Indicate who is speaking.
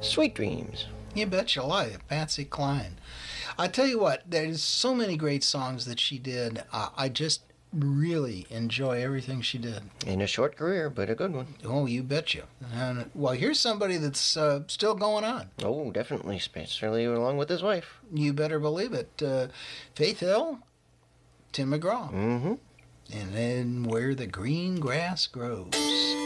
Speaker 1: Sweet Dreams.
Speaker 2: You bet your life, Patsy Cline. I tell you what, there's so many great songs that she did. I just really enjoy everything she did.
Speaker 1: In a short career, but a good one.
Speaker 2: Oh, you betcha. And, well, here's somebody that's still going on.
Speaker 1: Oh, definitely, especially along with his wife.
Speaker 2: You better believe it. Faith Hill, Tim McGraw.
Speaker 1: Mm-hmm.
Speaker 2: And then Where the Green Grass Grows.